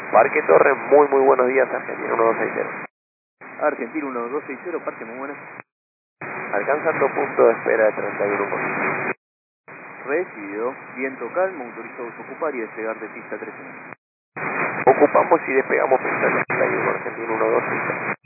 Parque Torres, muy buenos días, Argentina 1260. Argentina 1260, Parque, muy buenas. Alcanzando punto de espera de 31 minutos. Recibido, viento calmo, autorizados a ocupar y despegar de pista 13. Ocupamos y despegamos pista 31, Argentina 1260.